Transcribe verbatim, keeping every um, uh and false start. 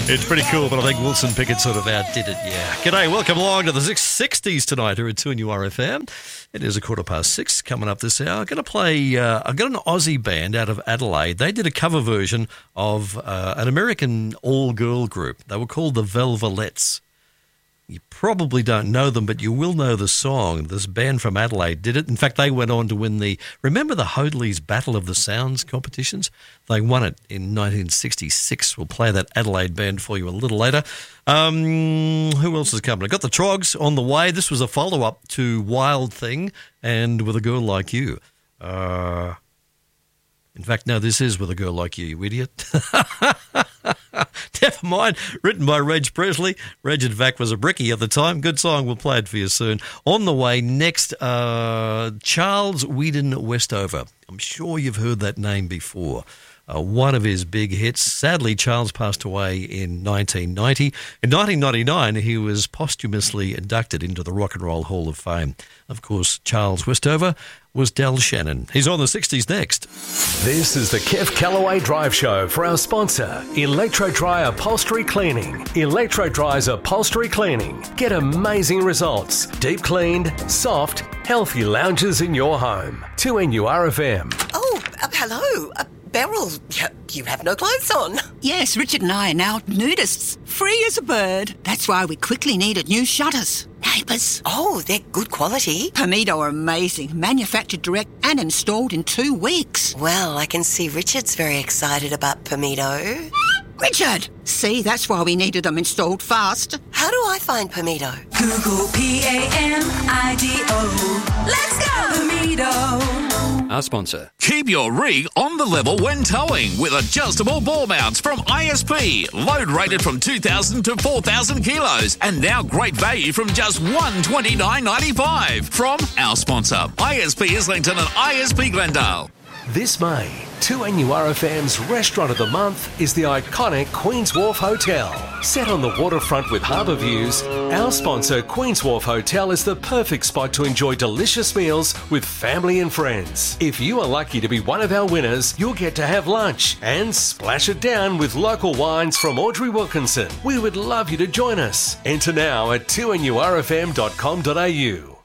It's pretty cool, but I think Wilson Pickett sort of outdid it, yeah. G'day, welcome along to the sixties tonight here at two N U R F M. It is a quarter past six coming up this hour. I'm going to play, uh, I've got an Aussie band out of Adelaide. They did a cover version of uh, an American all-girl group. They were called the Velvelettes. You probably don't know them, but you will know the song. This band from Adelaide did it. In fact, they went on to win the, remember the Hoadley's Battle of the Sounds competitions? They won it in nineteen sixty-six. We'll play that Adelaide band for you a little later. Um, who else is coming? I got the Trogs on the way. This was a follow-up to Wild Thing and With a Girl Like You. Uh, in fact, no, this is With a Girl Like You, you idiot. Never mind. Written by Reg Presley. Reg, in fact, was a brickie at the time. Good song. We'll play it for you soon. On the way next, uh, Charles Whedon Westover. I'm sure you've heard that name before. Uh, one of his big hits. Sadly, Charles passed away in nineteen ninety. In nineteen ninety-nine, he was posthumously inducted into the Rock and Roll Hall of Fame. Of course, Charles Westover was Del Shannon. He's on the sixties next. This is the Kev Callaway Drive Show for our sponsor, Electro Dry Upholstery Cleaning. Electro Dry's Upholstery Cleaning. Get amazing results. Deep cleaned, soft, healthy lounges in your home. two N U R F M. Oh, uh, hello. Uh, Beryl, you have no clothes on. Yes, Richard and I are now nudists, free as a bird. That's why we quickly needed new shutters. Neighbours. Oh, they're good quality. Permido are amazing, manufactured direct and installed in two weeks. Well, I can see Richard's very excited about Permido. Richard! See, that's why we needed them installed fast. How do I find Permido? Google P A M I D O. Let's go! Permido. Our sponsor. Keep your rig on the level when towing with adjustable ball mounts from I S P. Load rated from two thousand to four thousand kilos. And now great value from just one hundred twenty-nine dollars ninety-five from our sponsor, I S P Islington and I S P Glendale. This May, two N U R F M's Restaurant of the Month is the iconic Queen's Wharf Hotel. Set on the waterfront with harbour views, our sponsor Queen's Wharf Hotel is the perfect spot to enjoy delicious meals with family and friends. If you are lucky to be one of our winners, you'll get to have lunch and splash it down with local wines from Audrey Wilkinson. We would love you to join us. Enter now at two N U R F M dot com dot A U.